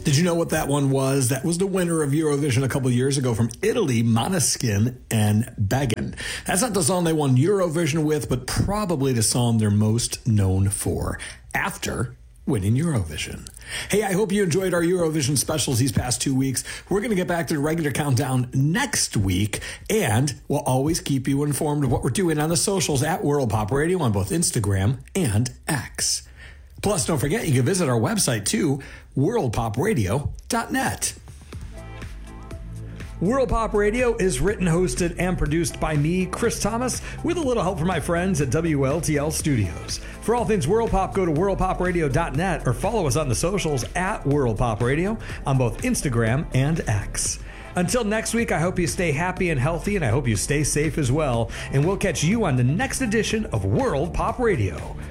Did you know what that one was? That was the winner of Eurovision a couple years ago from Italy, Måneskin and Beggin. That's not the song they won Eurovision with, but probably the song they're most known for after winning Eurovision. Hey, I hope you enjoyed our Eurovision specials these past 2 weeks. We're going to get back to the regular countdown next week, and we'll always keep you informed of what we're doing on the socials at World Pop Radio on both Instagram and X. Plus, don't forget, you can visit our website too, worldpopradio.net. World Pop Radio is written, hosted, and produced by me, Chris Thomas, with a little help from my friends at WLTL Studios. For all things World Pop, go to worldpopradio.net or follow us on the socials at World Pop Radio on both Instagram and X. Until next week, I hope you stay happy and healthy, and I hope you stay safe as well. And we'll catch you on the next edition of World Pop Radio.